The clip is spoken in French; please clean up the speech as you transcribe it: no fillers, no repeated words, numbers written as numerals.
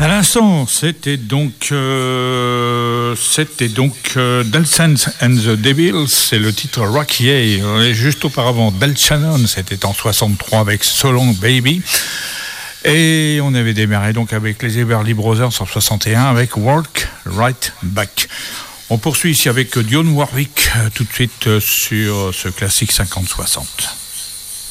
À l'instant, c'était donc Del Sands and the Devils, c'est le titre Rocky A. Et juste auparavant, Del Shannon, c'était en 63 avec So Long Baby. Et on avait démarré donc avec les Everly Brothers en 61 avec Walk Right Back. On poursuit ici avec Dionne Warwick tout de suite sur ce classique 50-60.